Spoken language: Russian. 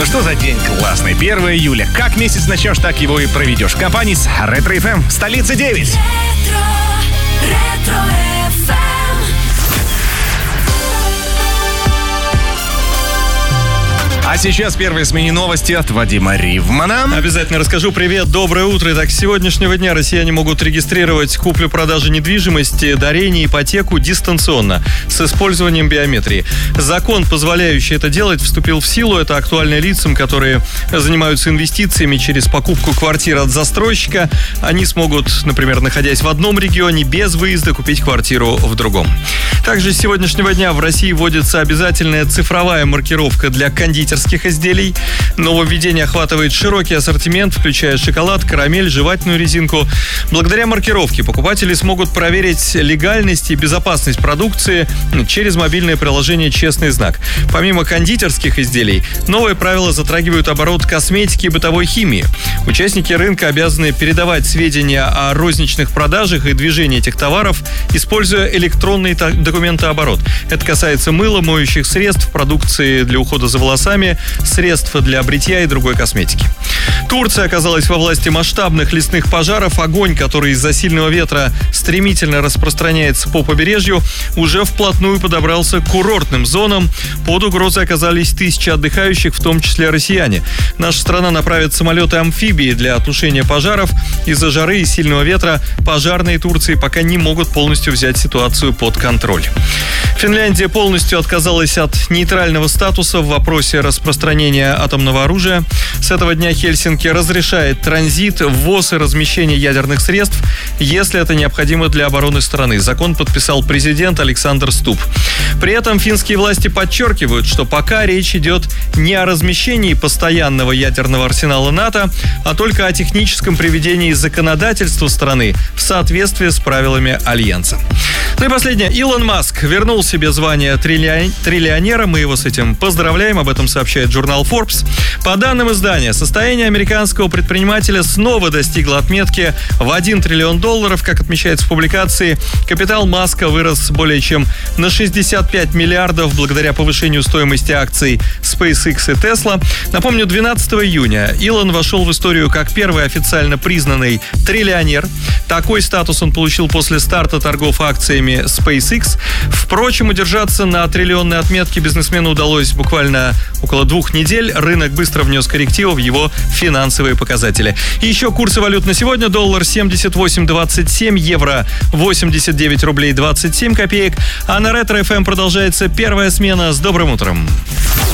Ну что за день классный? 1 июля. Как месяц начнешь, так его и проведешь. Компания с Ретро FM. Столица 9. Ретро FM. А сейчас первые СМИ новости от Вадима Ривмана. Обязательно расскажу. Привет, доброе утро. Итак, с сегодняшнего дня россияне могут регистрировать куплю-продажу недвижимости, дарение, ипотеку дистанционно с использованием биометрии. Закон, позволяющий это делать, вступил в силу. Это актуально лицам, которые занимаются инвестициями через покупку квартир от застройщика. Они смогут, например, находясь в одном регионе, без выезда купить квартиру в другом. Также с сегодняшнего дня в России вводится обязательная цифровая маркировка для кондитерских изделий. Нововведение охватывает широкий ассортимент, включая шоколад, карамель, жевательную резинку. Благодаря маркировке покупатели смогут проверить легальность и безопасность продукции через мобильное приложение «Честный знак». Помимо кондитерских изделий, новые правила затрагивают оборот косметики и бытовой химии. Участники рынка обязаны передавать сведения о розничных продажах и движении этих товаров, используя электронный документооборот. Это касается мыла, моющих средств, продукции для ухода за волосами, средств для бритья и другой косметики. Турция оказалась во власти масштабных лесных пожаров. Огонь, который из-за сильного ветра стремительно распространяется по побережью, уже вплотную подобрался к курортным зонам. Под угрозой оказались тысячи отдыхающих, в том числе россияне. Наша страна направит самолеты-амфибии для тушения пожаров. Из-за жары и сильного ветра пожарные Турции пока не могут полностью взять ситуацию под контроль. Финляндия полностью отказалась от нейтрального статуса в вопросе распространения атомного оружия. С этого дня Хельсинки разрешает транзит, ввоз и размещение ядерных средств, если это необходимо для обороны страны. Закон подписал президент Александр Стуб. При этом финские власти подчеркивают, что пока речь идет не о размещении постоянного ядерного арсенала НАТО, а только о техническом приведении законодательства страны в соответствии с правилами Альянса. Ну и последнее. Илон Маск вернул себе звание триллионера. Мы его с этим поздравляем. Об этом сообщает журнал Forbes. По данным издания, состояние американского предпринимателя снова достигло отметки в $1 триллион. Как отмечается в публикации, капитал Маска вырос более чем на 65 миллиардов благодаря повышению стоимости акций SpaceX и Tesla. Напомню, 12 июня Илон вошел в историю как первый официально признанный триллионер. Такой статус он получил после старта торгов акциями SpaceX. Впрочем, удержаться на триллионной отметке бизнесмену удалось буквально около 2 недель. Рынок быстро внес коррективы в его финансовые показатели. И еще курсы валют на сегодня. Доллар 78.27, евро 89 рублей 27 копеек. А на Ретро FM продолжается первая смена. С добрым утром.